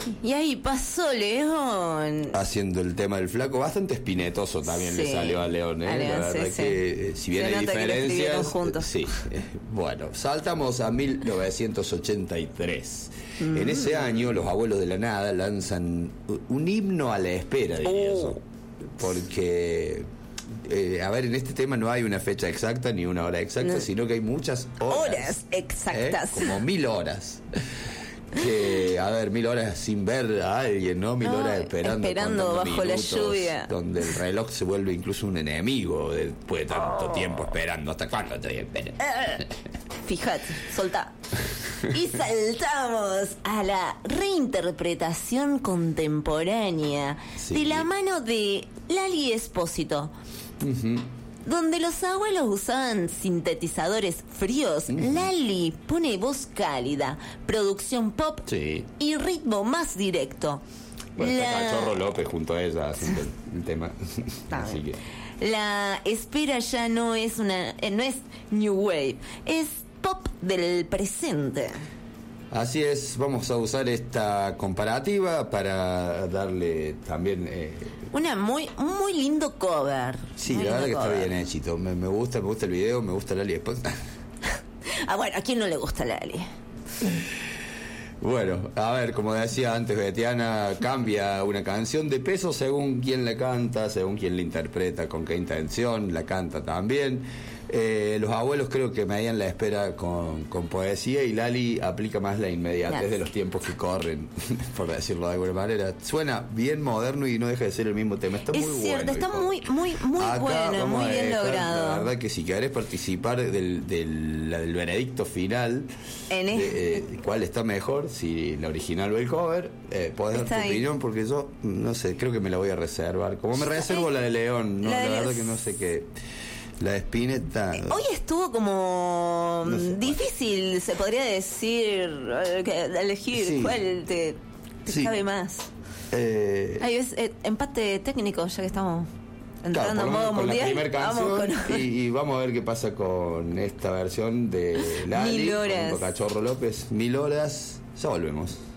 Y ahí pasó León. Haciendo el tema del flaco, bastante espinetoso también le salió a León, ¿eh? A León, la verdad que si bien hay diferencias, juntos. Bueno, saltamos a 1983. En ese año, los Abuelos de la Nada lanzan un himno a la espera, diría yo. Porque, a ver, en este tema no hay una fecha exacta ni una hora exacta, sino que hay muchas horas exactas. Como 1000 horas. Que, a ver, 1000 horas sin ver a alguien, ¿no? 1000 horas esperando bajo minutos, la lluvia. Donde el reloj se vuelve incluso un enemigo después de tanto tiempo esperando. ¿Hasta cuándo estoy esperando? Fíjate, soltá. Y saltamos a la reinterpretación contemporánea de la mano de Lali Espósito. Donde los abuelos usaban sintetizadores fríos, Lali pone voz cálida, producción pop y ritmo más directo. Bueno, está Cachorro López junto a ella haciendo el tema. Así que la espera ya no es no es New Wave, es pop del presente. Así es, vamos a usar esta comparativa para darle también una muy lindo cover. Sí, la verdad que está bien hechito. Me gusta el video, me gusta Lali después. Bueno, ¿a quién no le gusta Lali? Bueno, a ver, como decía antes Betiana, cambia una canción de peso según quién la canta, según quién la interpreta, con qué intención la canta también. Los abuelos creo que medían la espera con poesía, y Lali aplica más la inmediatez de los tiempos que corren, por decirlo de alguna manera. Suena bien moderno y no deja de ser el mismo tema. Está muy cierto, bueno. Está muy bueno, muy bien logrado. La verdad que si querés participar del veredicto final, cuál está mejor, si la original o el cover, podés dar tu opinión, porque yo, no sé, creo que me la voy a reservar. Como me reservo la de León, ¿no? La verdad que no sé qué. La de Spinetta. Hoy estuvo como difícil, se podría decir, elegir cuál te cabe más. Ahí ves, empate técnico, ya que estamos entrando en modo mundial. La primera canción, y vamos a ver qué pasa con esta versión de Lali, con Cachorro López. 1000 horas, ya volvemos.